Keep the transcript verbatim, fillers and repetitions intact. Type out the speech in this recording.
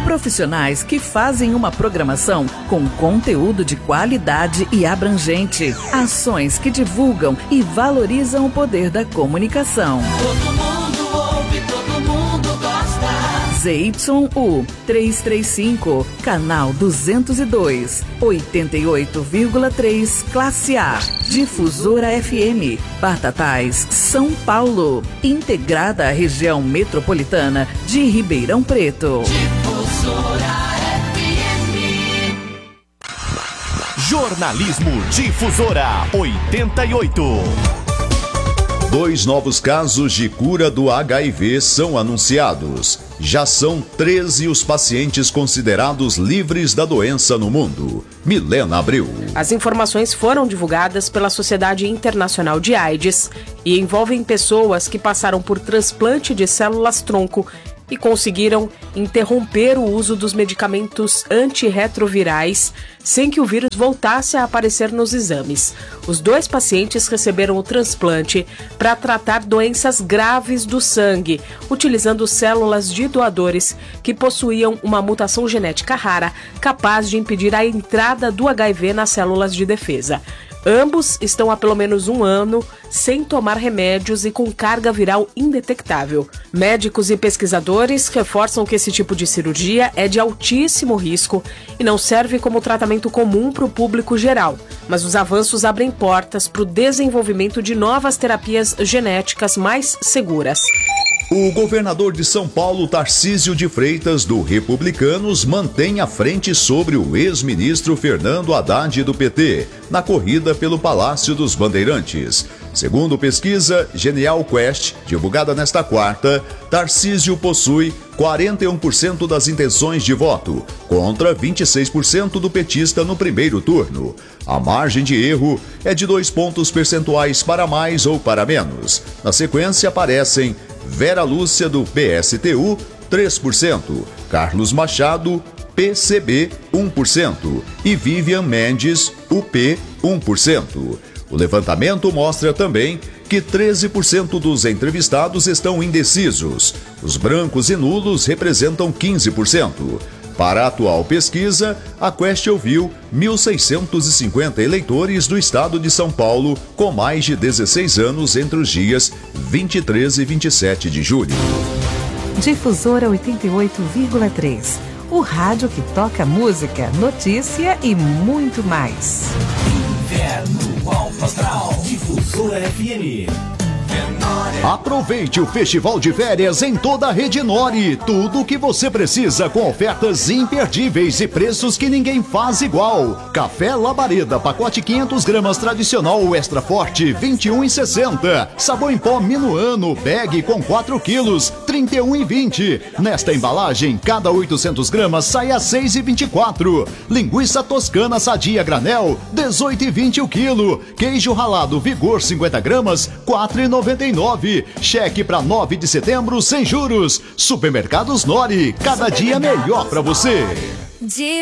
Profissionais que fazem uma programação com conteúdo de qualidade e abrangente. Ações que divulgam e valorizam o poder da comunicação. Todo mundo ouve, todo mundo gosta. Z Y U trezentos e trinta e cinco, canal duzentos e dois, oitenta e oito vírgula três, classe A. Difusora F M, Batatais, São Paulo. Integrada à região metropolitana de Ribeirão Preto. Difusora F M. Jornalismo Difusora oitenta e oito. Dois novos casos de cura do H I V são anunciados. Já são treze os pacientes considerados livres da doença no mundo. Milena Abreu. As informações foram divulgadas pela Sociedade Internacional de AIDS e envolvem pessoas que passaram por transplante de células-tronco e conseguiram interromper o uso dos medicamentos antirretrovirais sem que o vírus voltasse a aparecer nos exames. Os dois pacientes receberam o transplante para tratar doenças graves do sangue, utilizando células de doadores que possuíam uma mutação genética rara capaz de impedir a entrada do H I V nas células de defesa. Ambos estão há pelo menos um ano sem tomar remédios e com carga viral indetectável. Médicos e pesquisadores reforçam que esse tipo de cirurgia é de altíssimo risco e não serve como tratamento comum para o público geral, mas os avanços abrem portas para o desenvolvimento de novas terapias genéticas mais seguras. O governador de São Paulo, Tarcísio de Freitas, do Republicanos, mantém a frente sobre o ex-ministro Fernando Haddad do P T, na corrida pelo Palácio dos Bandeirantes. Segundo pesquisa Genial Quest, divulgada nesta quarta, Tarcísio possui quarenta e um por cento das intenções de voto, contra vinte e seis por cento do petista no primeiro turno. A margem de erro é de dois pontos percentuais para mais ou para menos. Na sequência aparecem Vera Lúcia, do P S T U, três por cento, Carlos Machado, P C B, um por cento e Vivian Mendes, U P, um por cento. O levantamento mostra também que treze por cento dos entrevistados estão indecisos. Os brancos e nulos representam quinze por cento. Para a atual pesquisa, a Quest ouviu mil seiscentos e cinquenta eleitores do estado de São Paulo com mais de dezesseis anos entre os dias vinte e três e vinte e sete de julho. Difusora oitenta e oito vírgula três. O rádio que toca música, notícia e muito mais. Inverno Alto Astral. Difusora F M. Aproveite o festival de férias em toda a rede Nori. Tudo o que você precisa com ofertas imperdíveis e preços que ninguém faz igual. Café Labareda, pacote quinhentas gramas tradicional extra forte, vinte e um reais e sessenta centavos. Sabão em pó Minuano, bag com quatro quilos, trinta e um reais e vinte centavos. Nesta embalagem, cada oitocentas gramas sai a seis reais e vinte e quatro centavos. Linguiça toscana sadia granel, dezoito reais e vinte centavos o quilo. Queijo ralado Vigor cinquenta gramas, quatro reais e noventa e nove centavos. Cheque para nove de setembro sem juros. Supermercados Nori, cada dia melhor para você.